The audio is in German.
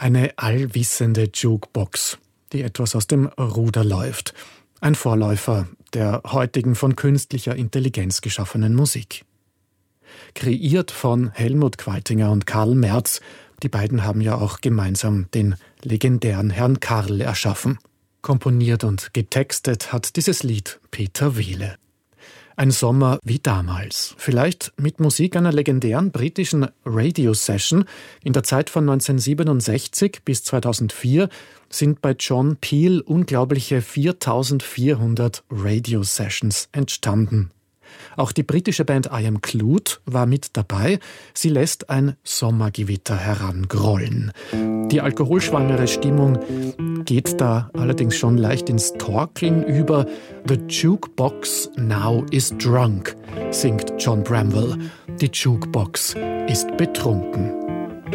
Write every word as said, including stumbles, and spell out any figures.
Eine allwissende Jukebox, die etwas aus dem Ruder läuft. Ein Vorläufer der heutigen von künstlicher Intelligenz geschaffenen Musik. Kreiert von Helmut Qualtinger und Karl Merz. Die beiden haben ja auch gemeinsam den legendären Herrn Karl erschaffen. Komponiert und getextet hat dieses Lied Peter Wehle. Ein Sommer wie damals. Vielleicht mit Musik einer legendären britischen Radio-Session. In der Zeit von neunzehnhundertsiebenundsechzig bis zweitausendvier sind bei John Peel unglaubliche viertausendvierhundert Radio-Sessions entstanden. Auch die britische Band I Am Clued war mit dabei. Sie lässt ein Sommergewitter herangrollen. Die alkoholschwangere Stimmung geht da allerdings schon leicht ins Torkeln über. The Jukebox now is drunk, singt John Bramwell. Die Jukebox ist betrunken.